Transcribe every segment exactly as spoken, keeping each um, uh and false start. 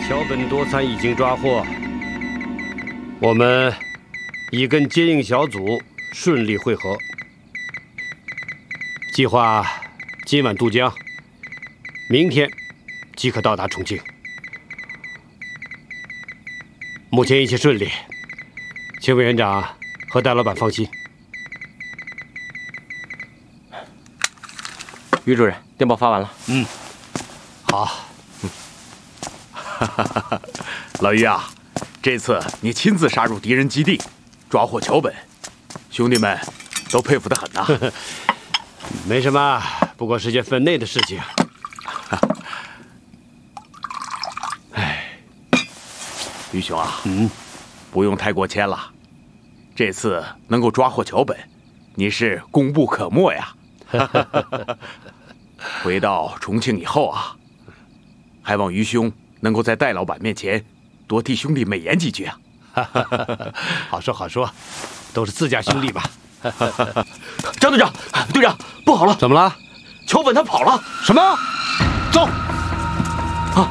桥本多参已经抓获，我们已跟接应小组顺利会合，计划今晚渡江，明天即可到达重庆。目前一切顺利，请委员长和戴老板放心。 于主任，电报发完了。 嗯，好。 嗯，哈哈哈哈，老于啊，这次你亲自杀入敌人基地，抓获桥本，兄弟们都佩服得很呐。 没什么，不过是件分内的事情。 哎，于兄啊， 嗯， 不用太过谦了。这次能够抓获桥本，你是功不可没呀。回到重庆以后啊，还望于兄能够在戴老板面前多替兄弟美言几句啊。 好说好说，都是自家兄弟吧。 张队长，队长，不好了！ 怎么了？ 桥本他跑了！ 什么？走！ 啊！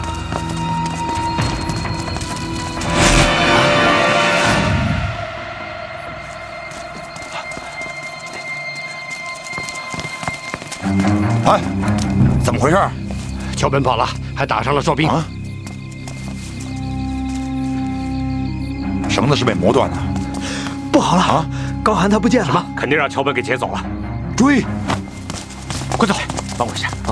哎，怎么回事？ 桥本跑了，还打伤了哨兵。 啊！绳子是被磨断的。 不好了！啊！高寒他不见了。 什么？肯定让桥本给劫走了。 追！ 快走！帮我一下。